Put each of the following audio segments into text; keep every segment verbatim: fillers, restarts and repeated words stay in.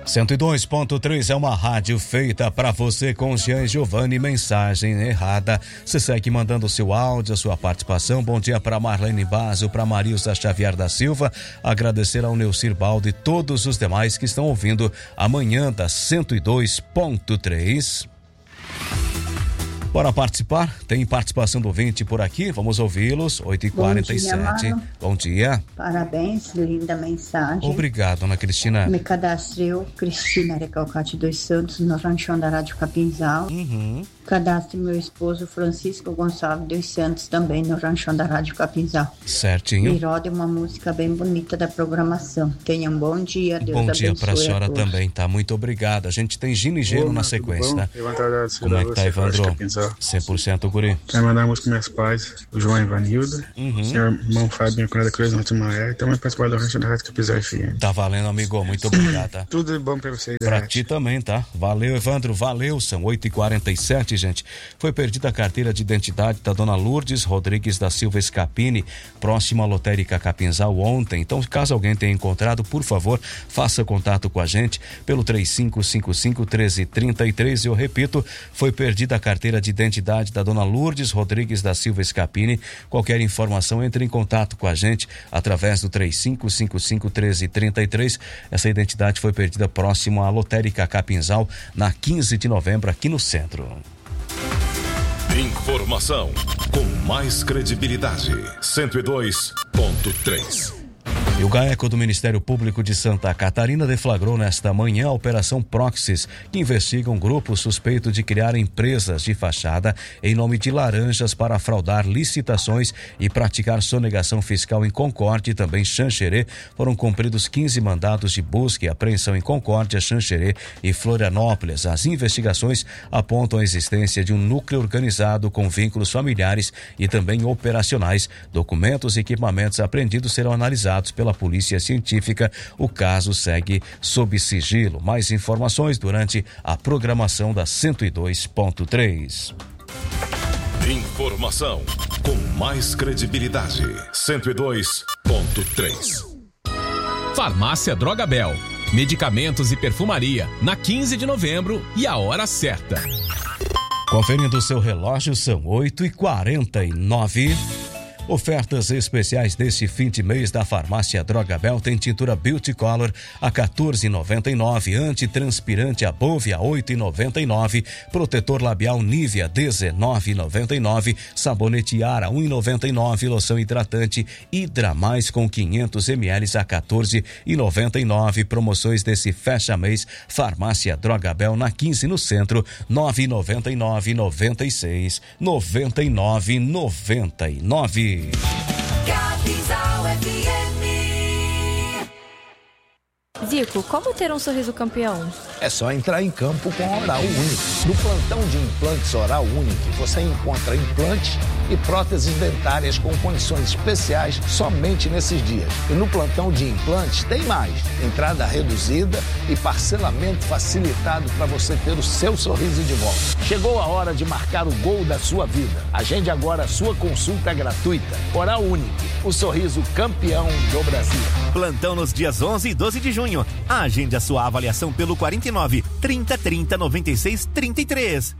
cento e dois ponto três é uma rádio feita para você com Jean Giovanni. Mensagem errada. Você segue mandando o seu áudio, a sua participação. Bom dia para Marlene Basso, para Marilza Xavier da Silva. Agradecer ao Neucir Baldo e todos os demais que estão ouvindo amanhã da cento e dois ponto três. Bora participar? Tem participação do ouvinte por aqui, vamos ouvi-los. oito e quarenta e sete. Bom dia, Bom dia. Parabéns, linda mensagem. Obrigado, Ana Cristina. Me cadastreu Cristina Recalcate dos Santos, no Ranchão da Rádio Capinzal. Uhum. Cadastre meu esposo Francisco Gonçalves dos Santos, também no Ranchão da Rádio Capinzal. Certinho. E roda uma música bem bonita da programação. Tenha um bom dia, Deus Bom abençoe. dia para a senhora também, tá? Muito obrigado. A gente tem Gino e Geno na sequência, né? Como é que tá, Evandro? cem por cento, guri. Quero mandar a música para meus pais, o João e Ivanilda, uhum. o senhor irmão Fábio, Cunhada Cruz, Montemaior, e também participar do Rancho da Rádio Capinzal F M. Tá valendo, amigo. Muito obrigado, tá? Tudo de bom para vocês. Pra ti também, tá? Valeu, Evandro. Valeu. São oito e quarenta e sete, gente. Foi perdida a carteira de identidade da dona Lourdes Rodrigues da Silva Scapini, próxima à Lotérica Capinzal ontem. Então, caso alguém tenha encontrado, por favor, faça contato com a gente pelo três cinco cinco cinco, um três três três. Eu repito, foi perdida a carteira de identidade da dona Lourdes Rodrigues da Silva Scapini. Qualquer informação, entre em contato com a gente através do três cinco cinco cinco, um três três três. Essa identidade foi perdida próximo à Lotérica Capinzal, na quinze de novembro, aqui no centro. Informação com mais credibilidade. cento e dois ponto três. E o GAECO do Ministério Público de Santa Catarina deflagrou nesta manhã a Operação Proxys, que investiga um grupo suspeito de criar empresas de fachada em nome de laranjas para fraudar licitações e praticar sonegação fiscal em Concórdia e também Xanxerê. Foram cumpridos quinze mandados de busca e apreensão em Concórdia, Xanxerê e Florianópolis. As investigações apontam a existência de um núcleo organizado com vínculos familiares e também operacionais. Documentos e equipamentos apreendidos serão analisados pela Polícia Científica. O caso segue sob sigilo. Mais informações durante a programação da cento e dois ponto três. Informação com mais credibilidade. cento e dois ponto três. Farmácia Drogabel. Medicamentos e perfumaria. Na quinze de novembro e a hora certa. Conferindo o seu relógio, são oito e quarenta e nove. Ofertas especiais deste fim de mês da Farmácia Drogabel. Tem tintura Beauty Color a quatorze reais e noventa e nove centavos, antitranspirante Above a oito reais e noventa e nove centavos, protetor labial Nivea dezenove reais e noventa e nove centavos, sabonete Yara um real e noventa e nove centavos, loção hidratante Hidra Mais com quinhentos mililitros a quatorze reais e noventa e nove centavos. Promoções desse fecha mês Farmácia Drogabel na quinze no centro, nove reais e noventa e nove centavos, noventa e seis reais e noventa e nove centavos, noventa e nove. Capinzal F M. Zico, como ter um sorriso campeão? É só entrar em campo com Oral Unique. No plantão de implantes Oral Unique, você encontra implantes e próteses dentárias com condições especiais somente nesses dias. E no plantão de implantes tem mais. Entrada reduzida e parcelamento facilitado para você ter o seu sorriso de volta. Chegou a hora de marcar o gol da sua vida. Agende agora a sua consulta gratuita. Oral Unique, o sorriso campeão do Brasil. Plantão nos dias onze e doze de junho. Agende a sua avaliação pelo quarenta e nove, trinta, trinta, noventa e seis, trinta e três.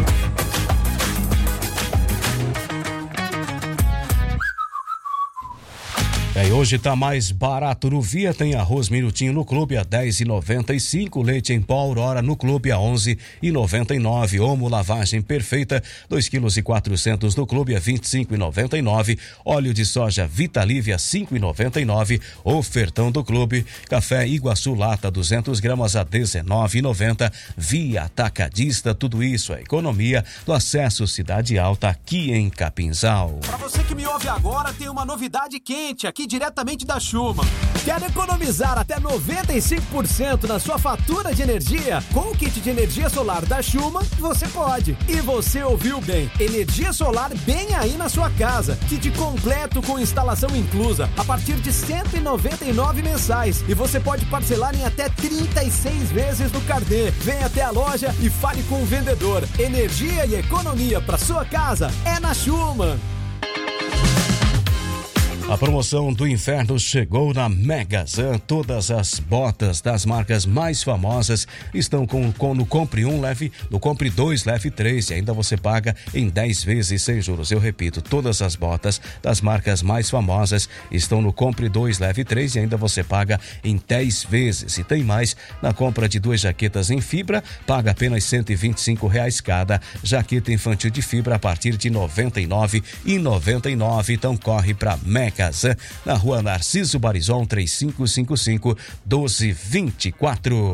É, hoje tá mais barato no Via, tem arroz minutinho no clube a dez reais e noventa e cinco centavos, leite em pó Aurora no clube a onze reais e noventa e nove centavos, Omo lavagem perfeita dois quilos e quatrocentos no clube a vinte e cinco reais e noventa e nove centavos, óleo de soja Vitalive a cinco reais e noventa e nove centavos, ofertão do clube, café Iguaçu lata duzentas gramas a dezenove reais e noventa centavos, Via Atacadista, tudo isso é economia do acesso Cidade Alta aqui em Capinzal. Para você que me ouve agora, tem uma novidade quente aqui diretamente da Schumann. Quer economizar até noventa e cinco por cento na sua fatura de energia? Com o kit de energia solar da Schumann, você pode. E você ouviu bem, energia solar bem aí na sua casa. Kit completo com instalação inclusa, a partir de cento e noventa e nove mensais. E você pode parcelar em até trinta e seis vezes no carnê. Vem até a loja e fale com o vendedor. Energia e economia para sua casa é na Schumann. A promoção do inverno chegou na Megazan. Todas as botas das marcas mais famosas estão com, com no Compre um, leve, no Compre dois, leve três, e ainda você paga em dez vezes sem juros. Eu repito, todas as botas das marcas mais famosas estão no Compre dois, leve três, e ainda você paga em dez vezes. E tem mais, na compra de duas jaquetas em fibra, paga apenas cento e vinte e cinco reais cada. Jaqueta infantil de fibra a partir de noventa e nove reais e noventa e nove centavos. Então corre para Megazan. Na rua Narciso Barizon, três cinco cinco cinco, um dois dois quatro.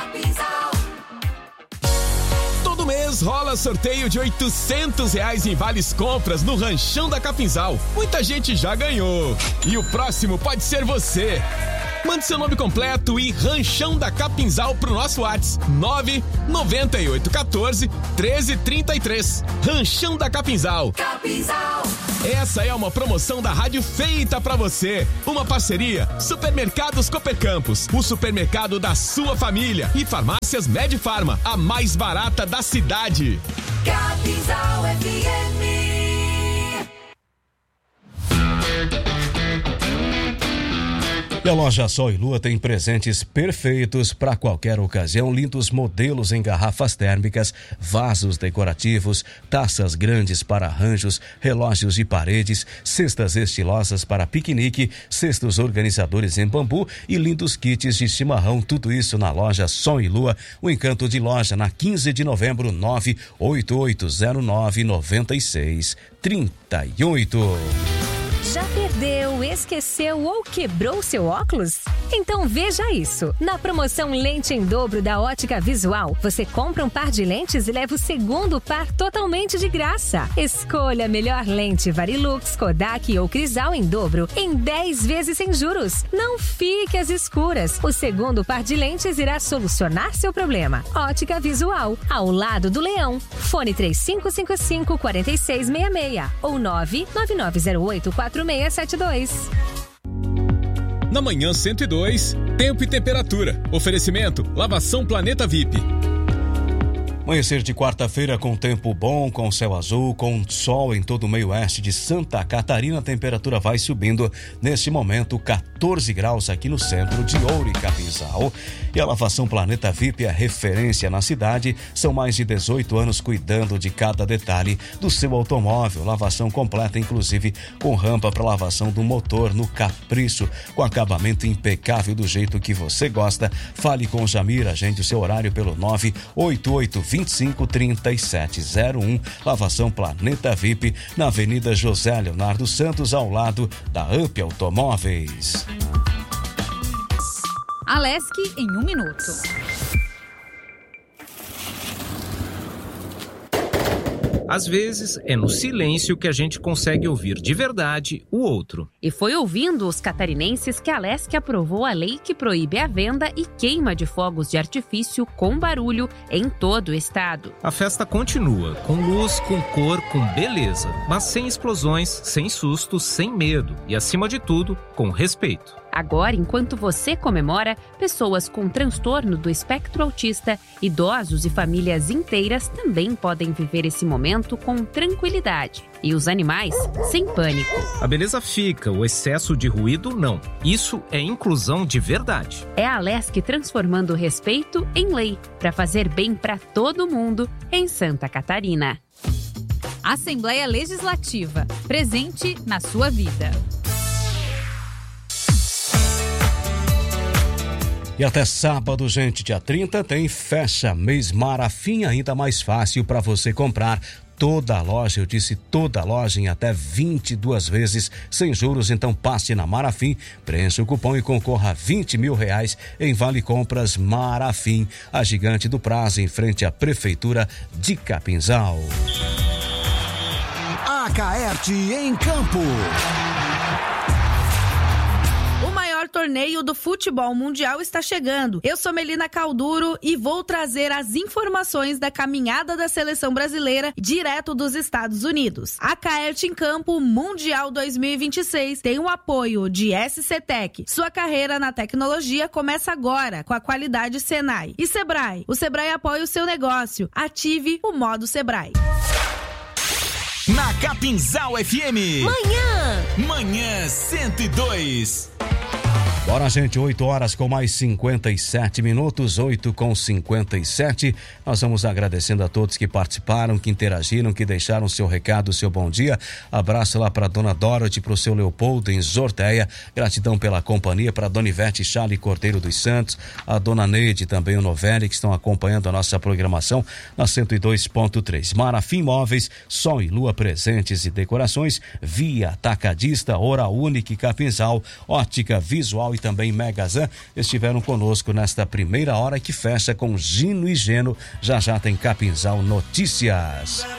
Todo mês rola sorteio de oitocentos reais em vales compras no Ranchão da Capinzal. Muita gente já ganhou. E o próximo pode ser você. Mande seu nome completo e Ranchão da Capinzal pro nosso WhatsApp nove nove oito um quatro, um três três três. Ranchão da Capinzal. Capinzal. Essa é uma promoção da rádio feita pra você. Uma parceria Supermercados Cooper Campos, o supermercado da sua família, e Farmácias Medifarma, a mais barata da cidade. Capinzal F M. E a loja Sol e Lua tem presentes perfeitos para qualquer ocasião, lindos modelos em garrafas térmicas, vasos decorativos, taças grandes para arranjos, relógios de paredes, cestas estilosas para piquenique, cestos organizadores em bambu e lindos kits de chimarrão, tudo isso na loja Sol e Lua. O encanto de loja na quinze de novembro, nove oito oito zero nove nove seis três oito. Já perdeu, esqueceu ou quebrou seu óculos? Então veja isso. Na promoção Lente em Dobro da Ótica Visual, você compra um par de lentes e leva o segundo par totalmente de graça. Escolha a melhor lente Varilux, Kodak ou Crisal em dobro em dez vezes sem juros. Não fique às escuras. O segundo par de lentes irá solucionar seu problema. Ótica Visual, ao lado do Leão. Fone três cinco cinco cinco, quatro seis seis seis ou nove nove nove zero oito quatro seis sete dois. Na manhã cento e dois, tempo e temperatura. Oferecimento, Lavação Planeta V I P. Amanhecer de quarta-feira com tempo bom, com céu azul, com sol em todo o meio oeste de Santa Catarina. A temperatura vai subindo. Neste momento, quatorze graus aqui no centro de Ouro e Capinzal. E a Lavação Planeta V I P é referência na cidade. São mais de dezoito anos cuidando de cada detalhe do seu automóvel. Lavação completa, inclusive com rampa para lavação do motor no capricho, com acabamento impecável do jeito que você gosta. Fale com o Jamir, agende o seu horário pelo nove oito oito, vinte e cinco, trinta e sete zero um. Lavação Planeta V I P na Avenida José Leonardo Santos, ao lado da Up Automóveis. Alesc em um minuto. Às vezes, é no silêncio que a gente consegue ouvir de verdade o outro. E foi ouvindo os catarinenses que a Alesc aprovou a lei que proíbe a venda e queima de fogos de artifício com barulho em todo o estado. A festa continua, com luz, com cor, com beleza, mas sem explosões, sem sustos, sem medo e, acima de tudo, com respeito. Agora, enquanto você comemora, pessoas com transtorno do espectro autista, idosos e famílias inteiras também podem viver esse momento com tranquilidade. E os animais, sem pânico. A beleza fica, o excesso de ruído não. Isso é inclusão de verdade. É a Alesc transformando o respeito em lei, para fazer bem para todo mundo em Santa Catarina. Assembleia Legislativa, presente na sua vida. E até sábado, gente, dia trinta, tem Fecha Mês Marafim, ainda mais fácil para você comprar. Toda a loja, eu disse toda a loja, em até vinte e duas vezes sem juros. Então passe na Marafim, preencha o cupom e concorra a vinte mil reais em Vale Compras Marafim, a gigante do prazo, em frente à Prefeitura de Capinzal. A Caerte em campo. O maior torneio do futebol mundial está chegando. Eu sou Melina Calduro e vou trazer as informações da caminhada da seleção brasileira direto dos Estados Unidos. A Caerte em Campo Mundial dois mil e vinte e seis tem o apoio de S C Tech. Sua carreira na tecnologia começa agora com a qualidade Senai. E Sebrae. O Sebrae apoia o seu negócio. Ative o modo Sebrae. Na Capinzal F M. Manhã Manhã cento e dois. Bora, gente, oito horas com mais cinquenta e sete minutos, oito com cinquenta e sete. Nós vamos agradecendo a todos que participaram, que interagiram, que deixaram seu recado, seu bom dia. Abraço lá para dona Dorothy, para o seu Leopoldo em Zorteia. Gratidão pela companhia, para dona Ivete Chale Cordeiro dos Santos, a dona Neide, também o Novelli, que estão acompanhando a nossa programação na cento e dois ponto três. Marafim Móveis, Sol e Lua Presentes e Decorações, Via Atacadista, Hora Única e Capinzal, Ótica Visual e também Megazan estiveram conosco nesta primeira hora que fecha com Gino e Geno. Já já tem Capinzal Notícias.